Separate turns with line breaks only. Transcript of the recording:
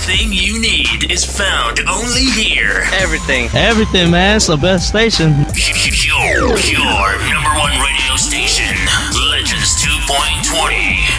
Everything you need is found only here.
Everything.
Everything, man. It's the best station.
Your number one radio station. Legends 2.20.